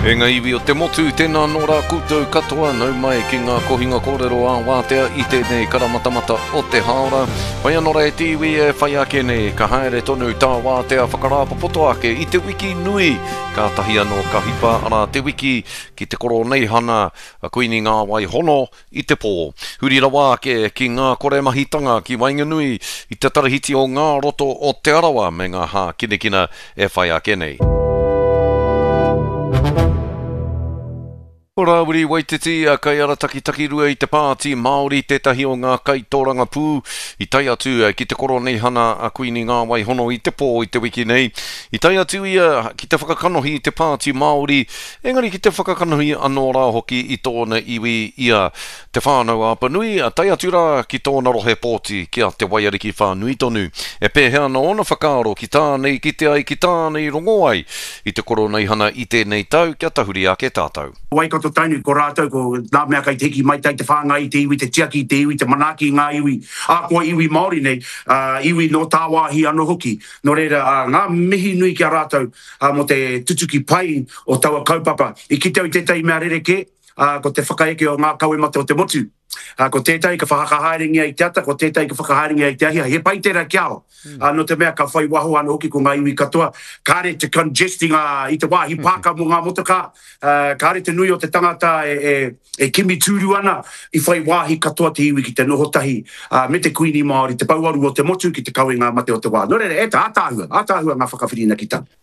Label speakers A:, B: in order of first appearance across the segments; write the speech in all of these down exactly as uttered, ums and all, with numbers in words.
A: E ngā iwi o te motu, tēnā nō rā koutou katoa, nau mai ki ngā kohinga kōrero a wātea i tēnei karamatamata o te haora. Wai anō rā e te iwi e whai ake nei, ka haere tonu tā wātea whakarāpopoto ake i te wiki nui. Ka tahi anō ka hipa ara te wiki ki te koro nei hana, a kuini ngā wai hono i te pō. Huri rawa ake ki ngā kore mahitanga ki Wainganui i te tarahiti o ngā roto o te arawa me ngā hā kinekina e whai ake nei. Ora uri waititi a kai ara taki taki rua i te pāti Māori tētahi o ngā kaitoranga pū i tai atu ki te koro nei hana a kuini ngā wai hono i te pō i te wiki nei. I tai atu ia ki te whakakanohi i te pāti Māori, engari ki te whakakanohi anō rā hoki i tōna iwi ia te whānau a Panui, a tai atu rā ki tōna rohe pōti ki a te waiariki whānui tonu. E pēhea na ona whakaaro ki tānei ki te ai ki tānei rongo ai i te koro nei hana i tēnei tau kia tahuri ake tātou.
B: Waikato tainu ko rātou ko nā mea kai teki mai tai te whānga i te iwi, te tiaki i te iwi, te manaki ngā iwi, a koa iwi Māori nei, uh, iwi no tā wāhi anō hoki. No reira, uh, ngā mihi nui ki a rātou uh, mo te tutuki pai o taua kaupapa. I ki tau i tētai mea rereke, uh, ko te whakaeke o ngā kauemata o te motu. Uh, ko tētai ka whakahairingia i te ata, ko tētai ka whakahairingia i te ahia. He pai tērā kia o. Mm. Uh, no te mea ka whai waho anō hoki ko ngā iwi katoa. Kāre te congesting uh, i te wāhi pāka mo ngā motoka. Uh, kāre te nui o te tangata e, e, e kimi tūru ana i whai wāhi katoa te iwi ki te noho tahi. Uh, me te kuini Māori, te pauaru o te motu ki te kauenga mate o te wā. No re, e tā ātāhua, ātāhua ngā whakawhirina ki tāna.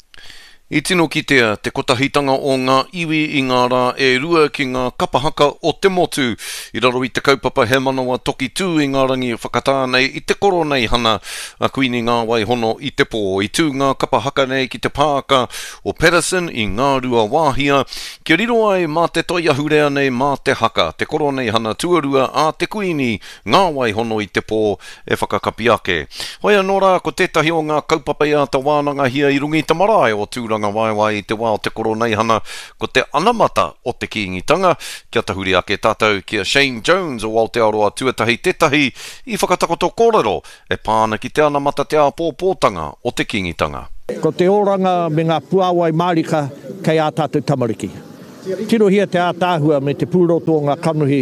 A: I tino ki tea, te kotahitanga o ngā iwi i ngā rā e rua ki ngā kapahaka o te motu. I raro i te kaupapa he manawa toki tū i ngā rangi whakatānei i te koro nei hana a kuini ngā wai hono i te pō. I tū ngā kapahaka nei ki te pāka o Patterson i ngā rua wāhia. Kia riro ai mā te toia hurea nei mā te haka. Te koro nei hana tuarua a te kuini ngā wai hono i te pō e whakakapi ake. Hoi anō rā ko tētahi o ngā kaupapa i a te wānanga hia i rungi te marae o tūranga wai wai i te wā o te koro nei hana ko te anamata o te kiingitanga. Kia tahuri ake tātou kia Shane Jones o Aotearoa tuatahi tētahi i whakatakoto kōrero e pāna ki te anamata te āpōpōtanga o te kiingitanga.
C: Ko te oranga me ngā puawai Marika kei a tātou tamariki. Tino hia te ātāhua me te pūroto o ngā kanuhi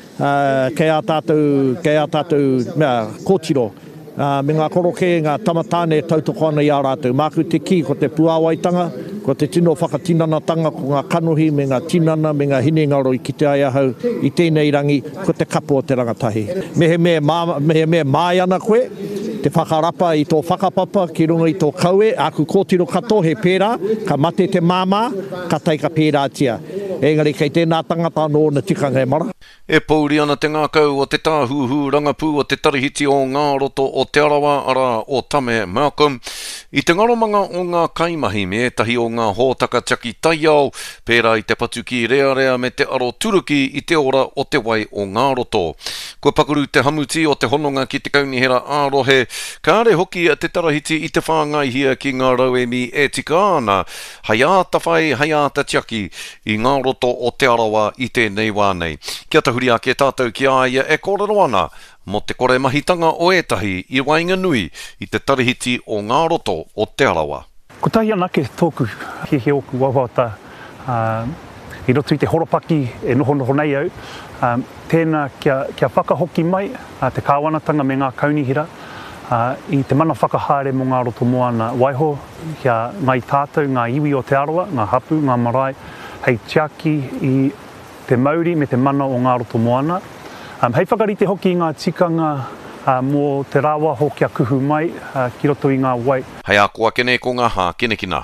C: uh, kei a tātou, kei a tātou mea, kōtiro. Uh, me ngā koroke, ngā tamatāne tautoko ana i a rātou. Māku te ki ko te puawaitanga, ko te tino whakatinanatanga ko ngā kanohi, me ngā tinana, me ngā hinengaro i ki te ai ahau, i tēnei rangi, ko te kapo o te rangatahi. Mehe me, mā, mehe me mai ana koe, te whakarapa i tō whakapapa, ki runga i tō kaue, aku kōtiro kato he pērā, ka mate te māmā, ka tai ka pērā tia. Engari kei tēnā tangata anō na tikanga e mara.
A: E pauri ana te ngākau o te tāhuhu rangapū o te tarihiti o ngā roto o te arawa ara o Tame Malcolm. I te ngaromanga o ngā kaimahi me etahi o ngā hōtaka tiaki taiao, pērā i te patuki rea rea me te aro turuki i te ora o te wai o ngā roto. Ko pakuru te hamuti o te hononga ki te kaunihera ārohe, ka are hoki a te tarahiti i te whāngaihia ki ngā rauemi e tika ana, hai āta whai, hai āta tiaki i ngā roto o te arawa i tēnei wānei. Kia tahuri ake tātou ki aia e kōrero ana mo te kore mahitanga o etahi i Wainganui i te tarihiti o ngā roto o te arawa.
D: Ko tahi anake tōku he he oku wawata uh, i roto i te horopaki e noho noho nei au. Um, tēnā kia, kia whakahoki mai uh, te kāwanatanga me ngā kaunihira uh, i te mana whakahāre mo ngā roto moana waiho kia ngai tātou, ngā iwi o te arawa, ngā hapu, ngā marae, hei tiaki i te Māori me te mana o ngā roto moana. Um, hei whakarite hoki i ngā tikanga uh, mō te rawa ho kia kuhu mai uh, ki roto i ngā wai.
A: Hei a koa kene ko ngā hā kinekina.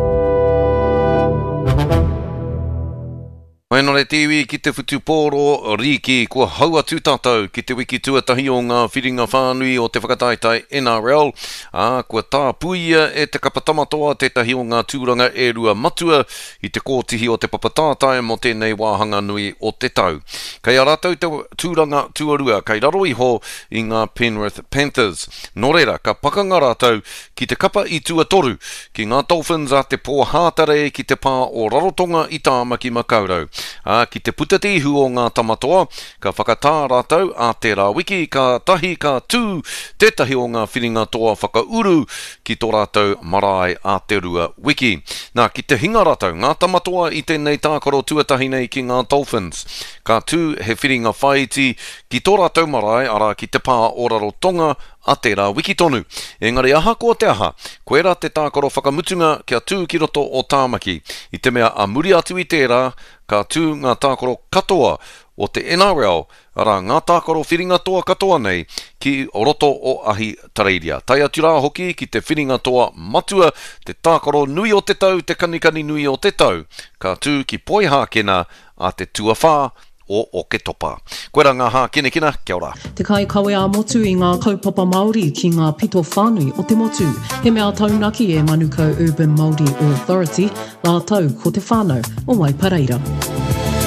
A: Mai no re te iwi ki te whutu pōro riki kua haua tū tātou ki te wiki tuatahi o ngā whiringa whānui o te whakataitai N R L. A, kua tā puia e te kapatamatoa tētahi o ngā tūranga e rua matua i te kōtihi o te papatātai mo tēnei wāhanga nui o te tau. Kei a rātou te tūranga tuarua, kei raro iho i ngā Penrith Panthers. Nō reira, ka pakanga rātou ki te kapa i tuatoru ki ngā Dolphins a te pōhātare ki te pā o rarotonga i Tāmaki Makaurau. A, ki te putatihu o ngā tamatoa, ka whakatā rātou a tērā wiki, ka tahi ka tū, tētahi o ngā whiringa toa whakauru ki tō rātou marae a te rua wiki. Nā, ki te hinga rātou, ngā tamatoa i tēnei tākaro tuatahi nei ki ngā Dolphins. Ka tū he whiringa whaiti ki tō rātou marae, ara ki te pā o Rarotonga a tērā wiki tonu. Engari aha ko te aha, koe rā te tākaro whakamutunga kia tū ki roto o Tāmaki. I te mea a muri atu i tērā, ka tū ngā tākaro katoa o te N R L, ara ngā tākaro whiringa toa katoa nei ki o roto o ahi tareiria. Tai atu rā hoki ki te whiringa toa matua, te tākaro nui o te tau, te kanikani nui o te tau, ka tū ki poi hākena a te tuawhā o o ke topa. Koe rā ngā hākene kina, kia ora.
E: Te kai kawe a motu i ngā kaupapa Māori ki ngā pito whānui o te motu. He mea taunaki e Manukau Urban Māori Authority, ngā tau ko te whānau o Waipareira.